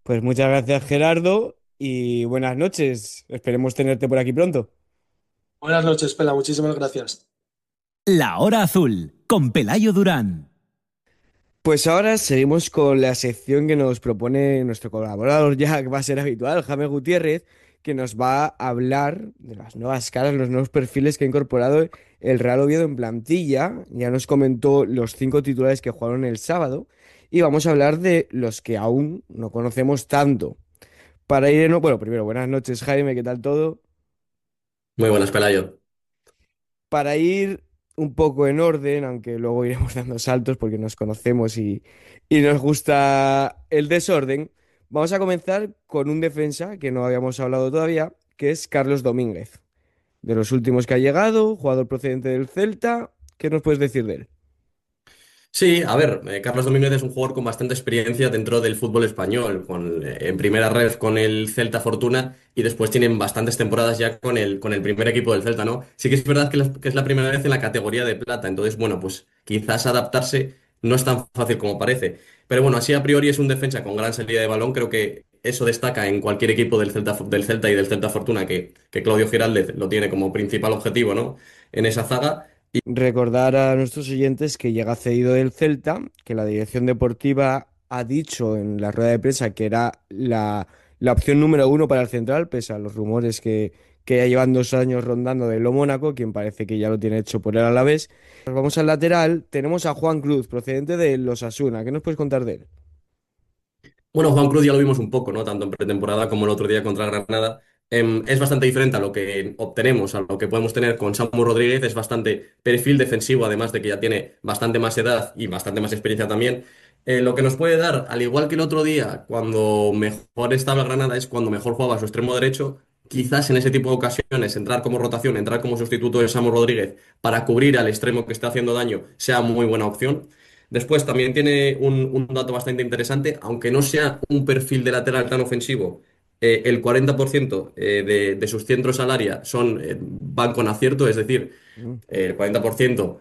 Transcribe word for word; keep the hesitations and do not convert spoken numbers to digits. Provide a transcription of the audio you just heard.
Pues muchas gracias, Gerardo, y buenas noches. Esperemos tenerte por aquí pronto. Buenas noches, Pela, muchísimas gracias. La Hora Azul, con Pelayo Durán. Pues ahora seguimos con la sección que nos propone nuestro colaborador ya, que va a ser habitual, Jaime Gutiérrez, que nos va a hablar de las nuevas caras, los nuevos perfiles que ha incorporado el Real Oviedo en plantilla. Ya nos comentó los cinco titulares que jugaron el sábado y vamos a hablar de los que aún no conocemos tanto. Para ir en... Bueno, primero, buenas noches, Jaime, ¿qué tal todo? Muy buenas, Pelayo. Para ir un poco en orden, aunque luego iremos dando saltos porque nos conocemos y, y nos gusta el desorden, vamos a comenzar con un defensa que no habíamos hablado todavía, que es Carlos Domínguez. De los últimos que ha llegado, jugador procedente del Celta, ¿qué nos puedes decir de él? Sí, a ver, eh, Carlos Domínguez es un jugador con bastante experiencia dentro del fútbol español, con, eh, en primera red con el Celta Fortuna y después tienen bastantes temporadas ya con el, con el primer equipo del Celta, ¿no? Sí que es verdad que, la- que es la primera vez en la categoría de plata, entonces, bueno, pues quizás adaptarse no es tan fácil como parece. Pero bueno, así a priori es un defensa con gran salida de balón, creo que eso destaca en cualquier equipo del Celta, del Celta y del Celta Fortuna, que, que Claudio Giraldez lo tiene como principal objetivo, ¿no? En esa zaga. Recordar a nuestros oyentes que llega cedido del Celta, que la dirección deportiva ha dicho en la rueda de prensa que era la, la opción número uno para el central, pese a los rumores que, que ya llevan dos años rondando de lo Mónaco, quien parece que ya lo tiene hecho por el Alavés. Nos vamos al lateral, tenemos a Juan Cruz, procedente de los Asuna. ¿Qué nos puedes contar de él? Bueno, Juan Cruz ya lo vimos un poco, ¿no? Tanto en pretemporada como el otro día contra Granada. Em, es bastante diferente a lo que obtenemos, a lo que podemos tener con Samu Rodríguez. Es bastante perfil defensivo, además de que ya tiene bastante más edad y bastante más experiencia también. Eh, lo que nos puede dar, al igual que el otro día, cuando mejor estaba Granada, es cuando mejor jugaba su extremo derecho. Quizás en ese tipo de ocasiones, entrar como rotación, entrar como sustituto de Samu Rodríguez para cubrir al extremo que está haciendo daño, sea muy buena opción. Después también tiene un, un dato bastante interesante, aunque no sea un perfil de lateral tan ofensivo, eh, el cuarenta por ciento eh, de, de sus centros al área son, eh, van con acierto, es decir, Mm. eh, el cuarenta por ciento